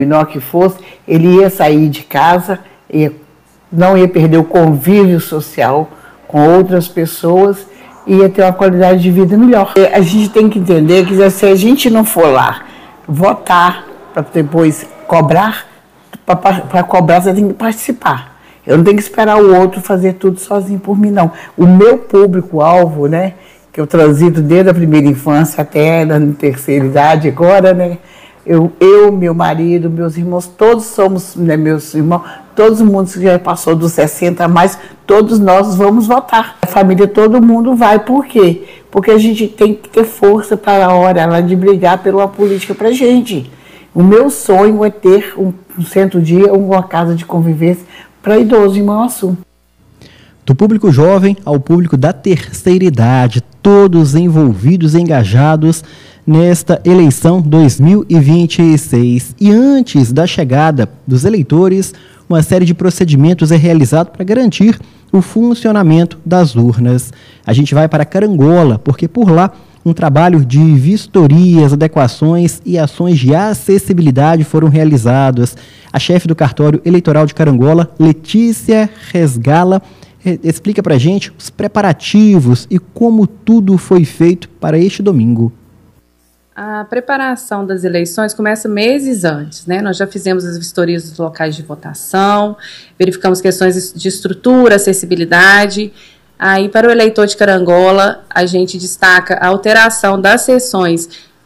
menor que fosse, ele ia sair de casa, não ia perder o convívio social com outras pessoas e ia ter uma qualidade de vida melhor. A gente tem que entender que se a gente não for lá votar para depois cobrar, para cobrar você tem que participar. Eu não tenho que esperar o outro fazer tudo sozinho por mim, não. O meu público-alvo, né, que eu transito desde a primeira infância até a terceira idade agora, né, eu, meu marido, meus irmãos, todos somos, né, meus irmãos, todo mundo que já passou dos 60 a mais, todos nós vamos votar. A família, todo mundo vai. Por quê? Porque a gente tem que ter força para a hora lá de brigar pela política para a gente. O meu sonho é ter um centro-dia, uma casa de convivência para idoso em Manhuaçu. Do público jovem ao público da terceira idade, todos envolvidos e engajados nesta eleição 2026. E antes da chegada dos eleitores, uma série de procedimentos é realizado para garantir o funcionamento das urnas. A gente vai para Carangola, porque por lá um trabalho de vistorias, adequações e ações de acessibilidade foram realizados. A chefe do cartório eleitoral de Carangola, Letícia Resgala, explica para a gente os preparativos e como tudo foi feito para este domingo. A preparação das eleições começa meses antes, né? Nós já fizemos as vistorias dos locais de votação, verificamos questões de estrutura, acessibilidade. Aí, para o eleitor de Carangola, a gente destaca a alteração das seções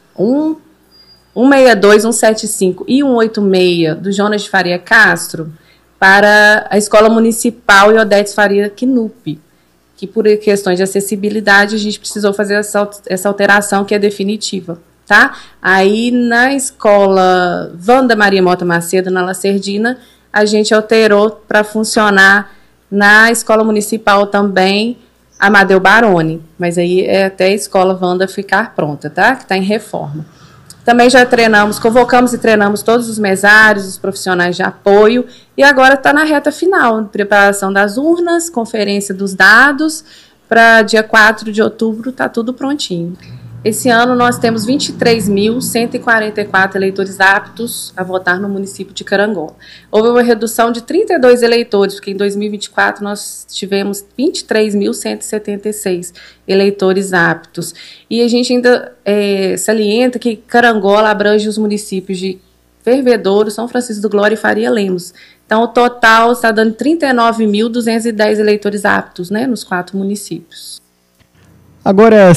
162, 175 e 186 do Jonas de Faria Castro para a Escola Municipal Iodetes Faria Quinupe, que por questões de acessibilidade a gente precisou fazer essa alteração que é definitiva, tá? Aí na Escola Wanda Maria Mota Macedo, na Lacerdina, a gente alterou para funcionar na Escola Municipal também, Amadeu Baroni, mas aí é até a Escola Wanda ficar pronta, tá? Que está em reforma. Também já convocamos e treinamos todos os mesários, os profissionais de apoio, e agora está na reta final, preparação das urnas, conferência dos dados, para dia 4 de outubro está tudo prontinho. Esse ano nós temos 23.144 eleitores aptos a votar no município de Carangola. Houve uma redução de 32 eleitores, porque em 2024 nós tivemos 23.176 eleitores aptos. E a gente ainda salienta que Carangola abrange os municípios de Fervedouro, São Francisco do Glória e Faria Lemos. Então o total está dando 39.210 eleitores aptos, né, nos 4 municípios. Agora,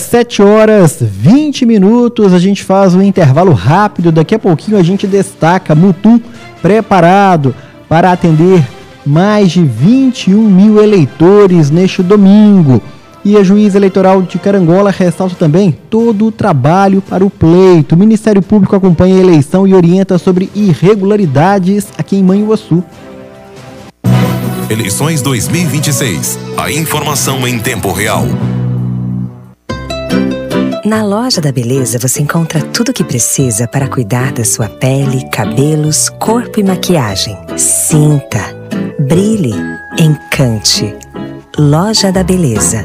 7h20, a gente faz um intervalo rápido. Daqui a pouquinho a gente destaca Mutum preparado para atender mais de 21 mil eleitores neste domingo. E a juíza eleitoral de Carangola ressalta também todo o trabalho para o pleito. O Ministério Público acompanha a eleição e orienta sobre irregularidades aqui em Manhuaçu. Eleições 2026. A informação em tempo real. Na Loja da Beleza você encontra tudo o que precisa para cuidar da sua pele, cabelos, corpo e maquiagem. Sinta, brilhe, encante. Loja da Beleza.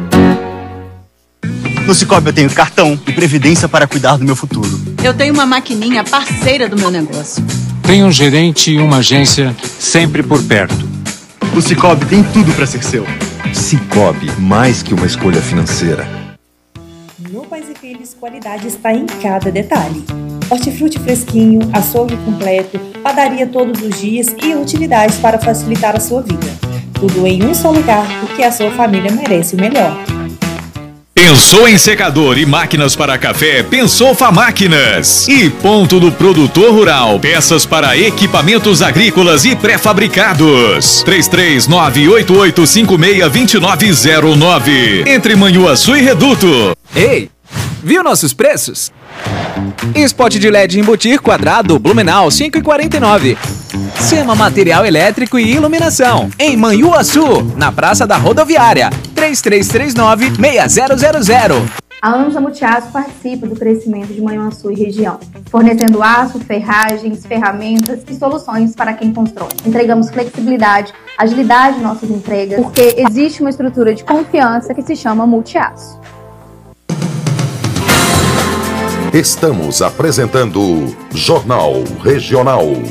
No Cicobi eu tenho cartão e previdência para cuidar do meu futuro. Eu tenho uma maquininha parceira do meu negócio. Tenho um gerente e uma agência sempre por perto. O Cicobi tem tudo para ser seu. Cicobi, mais que uma escolha financeira. No Pais e Filhos, qualidade está em cada detalhe. Hortifruti fresquinho, açougue completo, padaria todos os dias e utilidades para facilitar a sua vida. Tudo em um só lugar, porque a sua família merece o melhor. Pensou em secador e máquinas para café? Pensou Famáquinas. E Ponto do Produtor Rural. Peças para equipamentos agrícolas e pré-fabricados. 33988562909. Entre Manhuaçu e Reduto. Ei, viu nossos preços? Spot de LED embutir quadrado Blumenau 5,49. Sema material elétrico e iluminação em Manhuaçu, na Praça da Rodoviária, 3339-6000. A Ansa Multiaço participa do crescimento de Manhuaçu e região, fornecendo aço, ferragens, ferramentas e soluções para quem constrói. Entregamos flexibilidade, agilidade em nossas entregas, porque existe uma estrutura de confiança que se chama Multiaço. Estamos apresentando Jornal Regional.